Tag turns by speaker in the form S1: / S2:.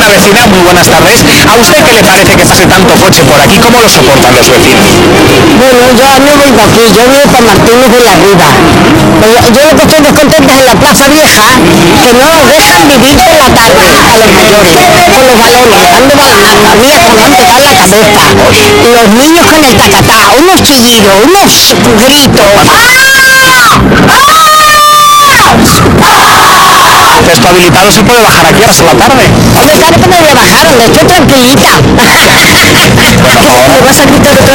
S1: otra vecina, muy buenas tardes. ¿A usted qué le parece que pase tanto coche por aquí? ¿Cómo lo soportan los vecinos?
S2: Bueno, yo no vivo aquí, yo vivo por Martínez de la Riva. Yo lo que estoy descontenta es en la Plaza Vieja, que no nos dejan vivir por la tarde a los mayores, con los balones, dando balonazos, a mí me han pegado la cabeza. Los niños con el tacatá, unos chillidos, unos gritos.
S1: Deshabilitado se puede bajar aquí a las 6 de la tarde.
S2: Hombre, claro que me voy a bajar, donde estoy tranquilita. ¿Qué me vas a gritar otra